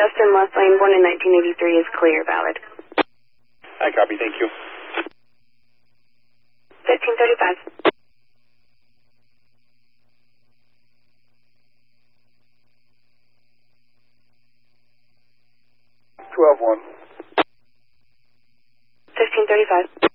Justin Lane, born in 1983, is clear, valid. I copy, thank you. 1535. 12-1. 1535.